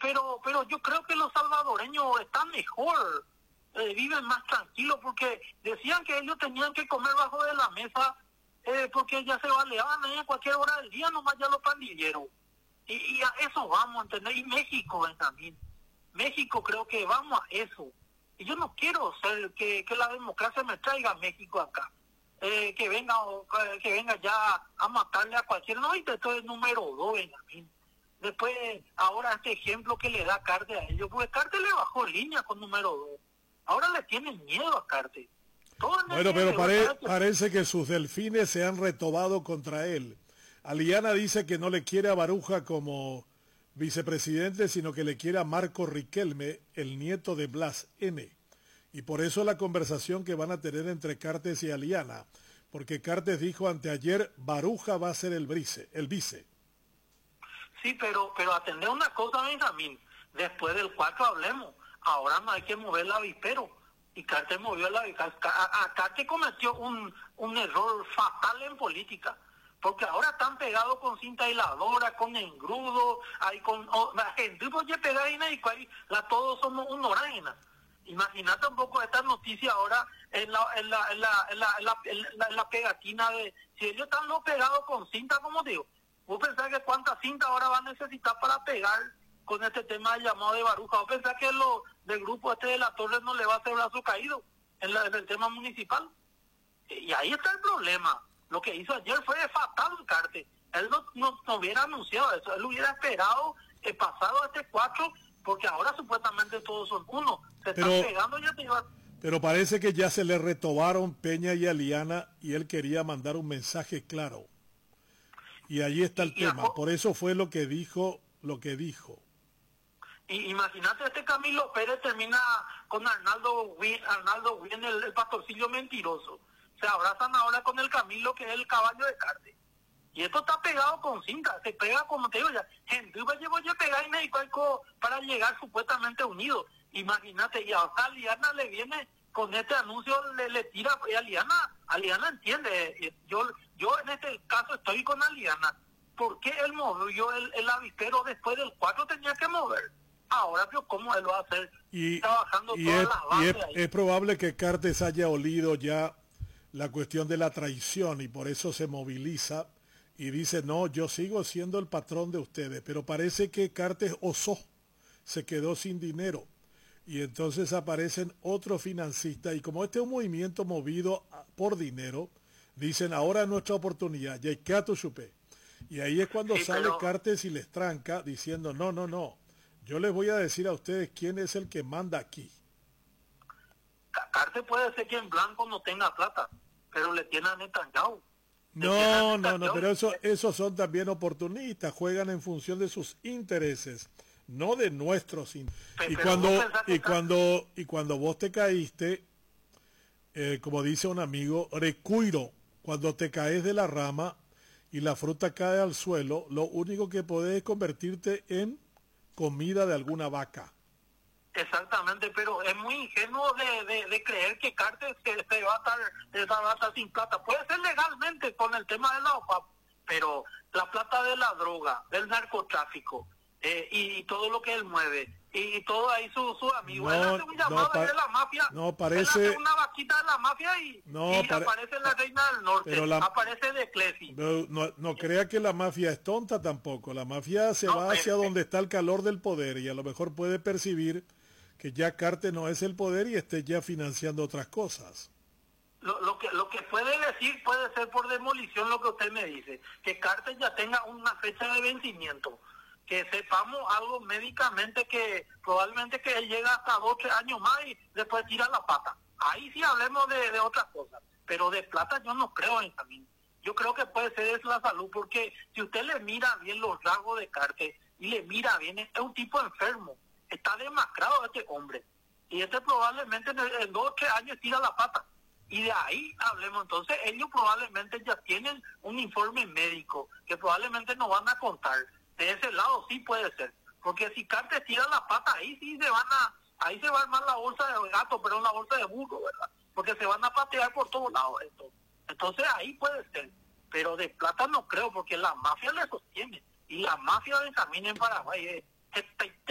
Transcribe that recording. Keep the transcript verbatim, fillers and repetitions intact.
pero pero yo creo que los salvadoreños están mejor, eh, viven más tranquilos, porque decían que ellos tenían que comer bajo de la mesa, eh, porque ya se baleaban ahí a cualquier hora del día, nomás ya los pandilleros. Y, y a eso vamos, ¿entendés? Y México también. México creo que vamos a eso. Y yo no quiero ser que, que la democracia me traiga a México acá. Eh, que venga que venga ya a matarle a cualquiera. No, y esto es número dos, Benjamín. Después, ahora este ejemplo que le da Carte a ellos, porque Carte le bajó línea con número dos. Ahora le tienen miedo a Carte. Bueno, pero pare, parece que sus delfines se han retobado contra él. Aliana dice que no le quiere a Baruja como vicepresidente, sino que le quiere a Marco Riquelme, el nieto de Blas N. Y por eso la conversación que van a tener entre Cartes y Aliana, porque Cartes dijo anteayer, Baruja va a ser el vice, el vice. Sí, pero pero atender una cosa, Benjamín, después del cuatro hablemos, ahora no hay que mover el avispero, y Cartes movió el avispero. Cartes cometió un, un error fatal en política, porque ahora están pegados con cinta aisladora, con engrudo, ahí con oh, gente oye pegar y la todos somos un orágena. Imagínate un poco esta noticia ahora en la en la en la en la, en la, en la, en la pegatina de si ellos están no pegados con cinta, como digo, vos pensás que cuánta cinta ahora van a necesitar para pegar con este tema del llamado de Baruja. Vos pensás que lo del grupo este de la Torre no le va a hacer brazo caído en, la, en el tema municipal. Y ahí está el problema. Lo que hizo ayer fue fatal, Carte. Él no, no, no hubiera anunciado eso, él hubiera esperado el pasado este cuatro, porque ahora supuestamente todos son uno. Se pero, están pegando, ya te iba... pero parece que ya se le retobaron Peña y Aliana y él quería mandar un mensaje claro. Y ahí está el y, tema. Y a... Por eso fue lo que dijo, lo que dijo. Y imagínate, este Camilo Pérez termina con Arnaldo Arnaldo Wien, el, el pastorcillo mentiroso. Se abrazan ahora con el Camilo, que es el caballo de Carte. Y esto está pegado con cinta, se pega como te digo ya. Gente, llevo yo pegar y México para llegar supuestamente unidos. Imagínate, y a Aliana le viene con este anuncio, le, le tira, y Aliana, Aliana entiende. Yo yo en este caso estoy con Aliana. ¿Por qué él movió el, el avispero después del cuatro tenía que mover? Ahora, pero ¿cómo él va a hacer? Y, trabajando y, todas es, las bases y es, ahí. Es probable que Cartes haya olido ya la cuestión de la traición y por eso se moviliza y dice, no, yo sigo siendo el patrón de ustedes, pero parece que Cartes osó, se quedó sin dinero y entonces aparecen otros financistas y como este es un movimiento movido por dinero, dicen, ahora es nuestra oportunidad, Yaikato Chupé. Y ahí es cuando sí, sale pero... Cartes y les tranca diciendo, no, no, no, yo les voy a decir a ustedes quién es el que manda aquí. Cartes puede ser que en blanco no tenga plata, pero le tiene a Netanyahu. No, no, no, pero eso, esos son también oportunistas, juegan en función de sus intereses, no de nuestros intereses. Y cuando, y cuando, y cuando vos te caíste, eh, como dice un amigo, recuiro, cuando te caes de la rama y la fruta cae al suelo, lo único que podés es convertirte en comida de alguna vaca. Exactamente, pero es muy ingenuo de, de, de creer que Cartes se, se, va a estar, se va a estar sin plata. Puede ser legalmente con el tema de la O P A P, pero la plata de la droga, del narcotráfico, eh, y, y todo lo que él mueve, y, y todo ahí su, su amigo. No, él hace un llamado no, de la mafia, no parece, él hace una vaquita de la mafia y, no, y pare... aparece la reina del norte, pero la... aparece de Clesi. No, no, no crea que la mafia es tonta tampoco, la mafia se no, va hacia pero, donde está el calor del poder y a lo mejor puede percibir que ya Cartes no es el poder y esté ya financiando otras cosas. Lo, lo que lo que puede decir puede ser por demolición lo que usted me dice, que Cartes ya tenga una fecha de vencimiento, que sepamos algo médicamente que probablemente que él llega hasta dos o tres años más y después tira la pata. Ahí sí hablemos de, de otras cosas, pero de plata yo no creo, Benjamín. Yo creo que puede ser eso la salud, porque si usted le mira bien los rasgos de Cartes y le mira bien, es un tipo enfermo. Está demacrado este hombre. Y este probablemente en, en dos o tres años tira la pata. Y de ahí hablemos. Entonces ellos probablemente ya tienen un informe médico que probablemente nos van a contar. De ese lado sí puede ser. Porque si Cartes tira la pata, ahí sí se van a... Ahí se va a armar la bolsa de gato, pero la bolsa de burro, ¿verdad? Porque se van a patear por todos lados esto. Entonces ahí puede ser. Pero de plata no creo, porque la mafia le sostiene. Y la mafia de Benjamín en Paraguay es... es